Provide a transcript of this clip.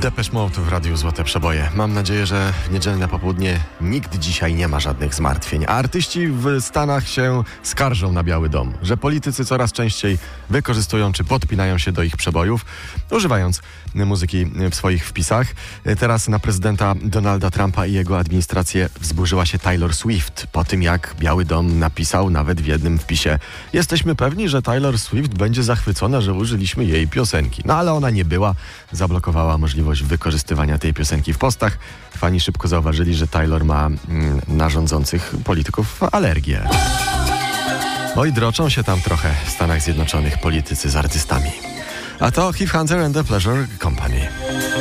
Depeche Mode w Radiu Złote Przeboje. Mam nadzieję, że w niedzielne popołudnie nikt dzisiaj nie ma żadnych zmartwień. A artyści w Stanach się skarżą na Biały Dom, że politycy coraz częściej wykorzystują czy podpinają się do ich przebojów, używając muzyki w swoich wpisach. Teraz na prezydenta Donalda Trumpa i jego administrację wzburzyła się Taylor Swift po tym, jak Biały Dom napisał nawet w jednym wpisie: jesteśmy pewni, że Taylor Swift będzie zachwycona, że użyliśmy jej piosenki. No ale ona nie była, zablokowała możliwość wykorzystywania tej piosenki w postach. Fani szybko zauważyli, że Taylor ma na rządzących polityków alergię. Oj, droczą się tam trochę w Stanach Zjednoczonych politycy z artystami. A to Heath Hunter and the Pleasure Company.